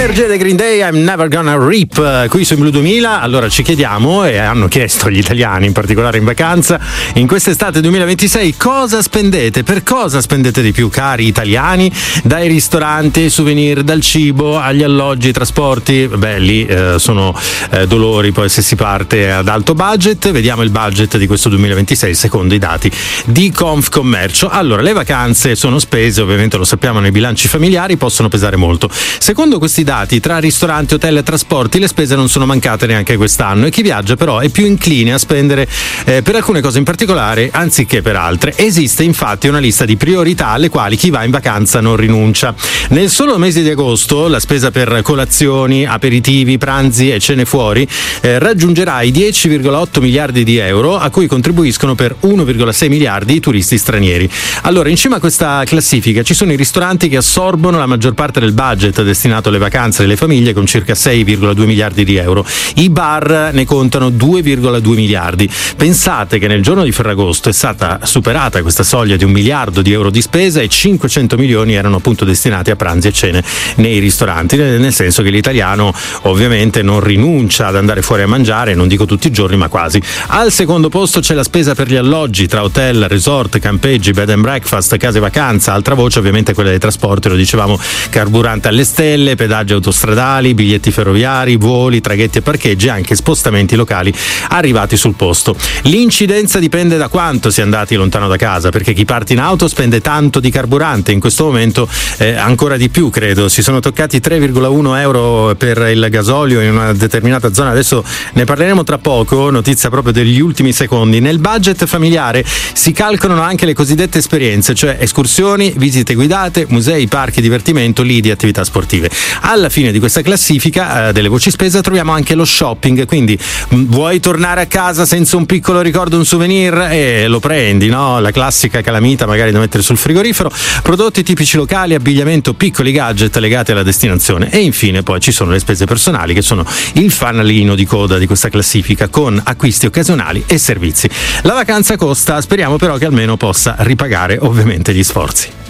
Energia dei Green Day, I'm Never Gonna Reap, qui su Blu 2000. Allora ci chiediamo, e hanno chiesto gli italiani in particolare in vacanza, in quest'estate 2026 cosa spendete, per cosa spendete di più, cari italiani? Dai ristoranti, ai souvenir, dal cibo, agli alloggi, ai trasporti. Beh, lì sono dolori poi se si parte ad alto budget. Vediamo il budget di questo 2026 secondo i dati di Confcommercio. Allora, le vacanze sono spese, ovviamente lo sappiamo, nei bilanci familiari possono pesare molto. Secondo questi dati, tra ristoranti, hotel e trasporti, le spese non sono mancate neanche quest'anno, e chi viaggia però è più incline a spendere per alcune cose in particolare anziché per altre. Esiste infatti una lista di priorità alle quali chi va in vacanza non rinuncia. Nel solo mese di agosto la spesa per colazioni, aperitivi, pranzi e cene fuori raggiungerà i 10,8 miliardi di euro, a cui contribuiscono per 1,6 miliardi i turisti stranieri. Allora, in cima a questa classifica ci sono i ristoranti che assorbono la maggior parte del budget destinato alle vacanze delle famiglie, con circa 6,2 miliardi di euro. I bar ne contano 2,2 miliardi. Pensate che nel giorno di Ferragosto è stata superata questa soglia di 1 miliardo di euro di spesa, e 500 milioni erano appunto destinati a pranzi e cene nei ristoranti, nel senso che l'italiano ovviamente non rinuncia ad andare fuori a mangiare, non dico tutti i giorni ma quasi. Al secondo posto c'è la spesa per gli alloggi, tra hotel, resort, campeggi, bed and breakfast, case vacanza. Altra voce ovviamente quella dei trasporti, lo dicevamo, carburante alle stelle, pedaggi autostradali, biglietti ferroviari, voli, traghetti e parcheggi, anche spostamenti locali arrivati sul posto. L'incidenza dipende da quanto si è andati lontano da casa, perché chi parte in auto spende tanto di carburante, in questo momento ancora di più, credo. Si sono toccati 3,1 euro per il gasolio in una determinata zona, adesso ne parleremo tra poco, notizia proprio degli ultimi secondi. Nel budget familiare si calcolano anche le cosiddette esperienze, cioè escursioni, visite guidate, musei, parchi, divertimento, lidi, attività sportive. Alla fine di questa classifica delle voci spesa troviamo anche lo shopping, quindi vuoi tornare a casa senza un piccolo ricordo, un souvenir, e lo prendi, no? La classica calamita magari da mettere sul frigorifero, prodotti tipici locali, abbigliamento, piccoli gadget legati alla destinazione. E infine poi ci sono le spese personali, che sono il fanalino di coda di questa classifica, con acquisti occasionali e servizi. La vacanza costa, speriamo però che almeno possa ripagare ovviamente gli sforzi.